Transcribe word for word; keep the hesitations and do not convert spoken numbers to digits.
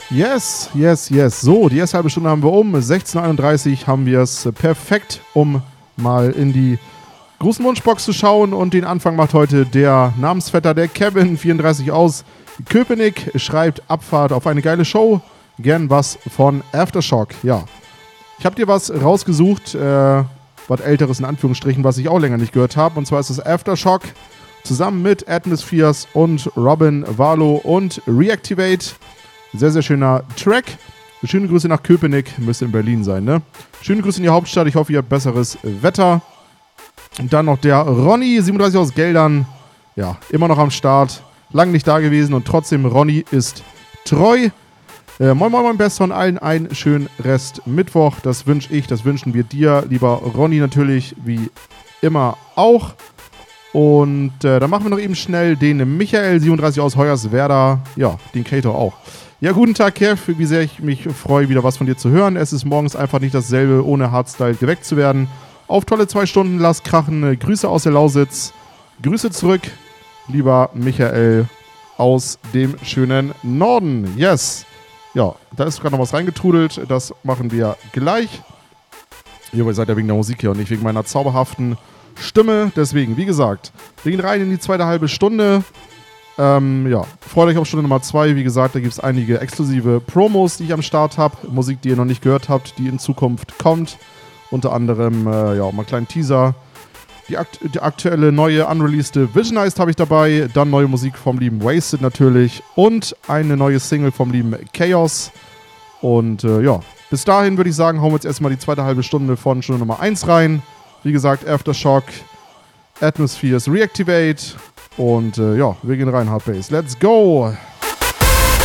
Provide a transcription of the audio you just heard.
Yes, yes, yes. So, die erste halbe Stunde haben wir um. sechzehn Uhr einunddreißig haben wir es perfekt, um mal in die großen Wunschbox zu schauen. Und den Anfang macht heute der Namensvetter, der Kevin, vierunddreißig aus Köpenick, schreibt Abfahrt auf eine geile Show. Gern was von Aftershock. Ja, ich habe dir was rausgesucht, äh, was Älteres in Anführungsstrichen, was ich auch länger nicht gehört habe. Und zwar ist das Aftershock zusammen mit Atmospheres und Robin Valo und Reactivate. Sehr, sehr schöner Track. Schöne Grüße nach Köpenick. Müsste in Berlin sein, ne? Schöne Grüße in die Hauptstadt. Ich hoffe, ihr habt besseres Wetter. Und dann noch der Ronny, siebenunddreißig aus Geldern. Ja, immer noch am Start. Lang nicht da gewesen und trotzdem, Ronny ist treu. Äh, moin, moin, moin, best von allen. Einen schönen Rest Mittwoch. Das wünsche ich, das wünschen wir dir, lieber Ronny, natürlich wie immer auch. Und äh, dann machen wir noch eben schnell den Michael, siebenunddreißig aus Hoyerswerda. Ja, den Kato auch. Ja, guten Tag, Kev. Wie sehr ich mich freue, wieder was von dir zu hören. Es ist morgens einfach nicht dasselbe, ohne Hardstyle geweckt zu werden. Auf tolle zwei Stunden, lass krachen. Grüße aus der Lausitz. Grüße zurück, lieber Michael aus dem schönen Norden. Yes. Ja, da ist gerade noch was reingetrudelt. Das machen wir gleich. Ihr seid ja wegen der Musik hier und nicht wegen meiner zauberhaften Stimme. Deswegen, wie gesagt, wir gehen rein in die zweite halbe Stunde. Ähm, ja, freut euch auf Stunde Nummer zwei. Wie gesagt, da gibt es einige exklusive Promos, die ich am Start habe. Musik, die ihr noch nicht gehört habt, die in Zukunft kommt. Unter anderem, äh, ja, mal einen kleinen Teaser. Die, akt- die aktuelle neue, unreleased Visionized habe ich dabei. Dann neue Musik vom lieben Wasted natürlich. Und eine neue Single vom lieben Chaos. Und äh, ja, bis dahin würde ich sagen, hauen wir jetzt erstmal die zweite halbe Stunde von Stunde Nummer eins rein. Wie gesagt, Aftershock, Atmospheres, Reactivate. Und äh, ja, wir gehen rein, Hard Bass. Let's go!